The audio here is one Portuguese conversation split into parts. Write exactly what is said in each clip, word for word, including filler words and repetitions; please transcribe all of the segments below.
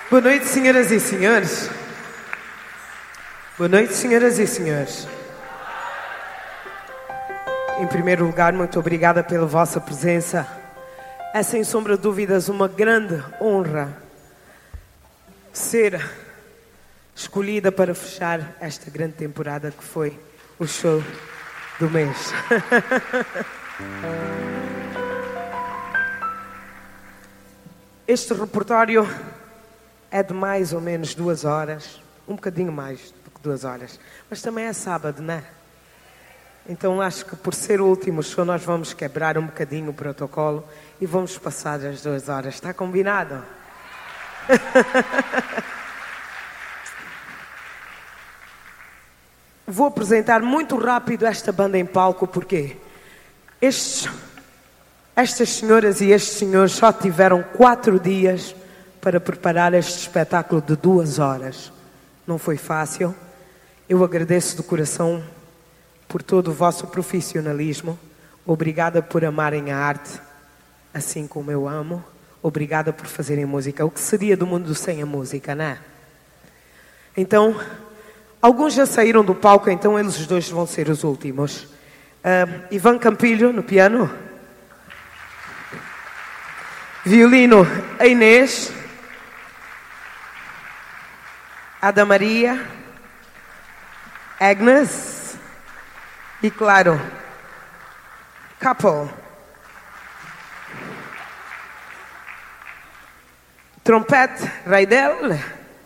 Boa noite, senhoras e senhores. Boa noite, senhoras e senhores. Em primeiro lugar, muito obrigada pela vossa presença. É sem sombra de dúvidas uma grande honra ser escolhida para fechar esta grande temporada que foi o show do mês. Este repertório é de mais ou menos duas horas, um bocadinho mais do que duas horas, mas também é sábado, não é? Então acho que por ser o último show nós vamos quebrar um bocadinho o protocolo e vamos passar as duas horas. Está combinado? Vou apresentar muito rápido esta banda em palco porque estes, estas senhoras e estes senhores só tiveram quatro dias para preparar este espetáculo de duas horas. Não foi fácil. Eu agradeço de coração por todo o vosso profissionalismo. Obrigada por amarem a arte, assim como eu amo. Obrigada por fazerem música. O que seria do mundo sem a música, não é? Então, alguns já saíram do palco, então eles dois vão ser os últimos. Uh, Ivan Campilho, no piano. Violino, a Inês. Ada Maria. Agnes. E claro, couple. Trompete, Raidel.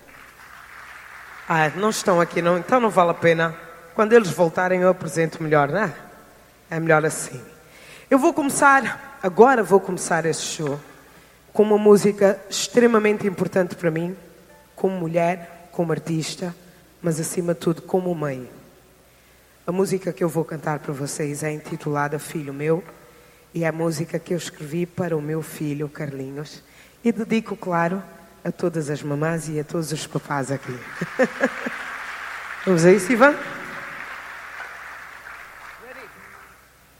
Ah, não estão aqui não, então não vale a pena. Quando eles voltarem eu apresento melhor, não é? É melhor assim. Eu vou começar, agora vou começar esse show com uma música extremamente importante para mim, como mulher, como artista, mas acima de tudo como mãe. A música que eu vou cantar para vocês é intitulada Filho Meu e é a música que eu escrevi para o meu filho Carlinhos e dedico, claro, a todas as mamás e a todos os papás aqui. Vamos a isso, Ivan?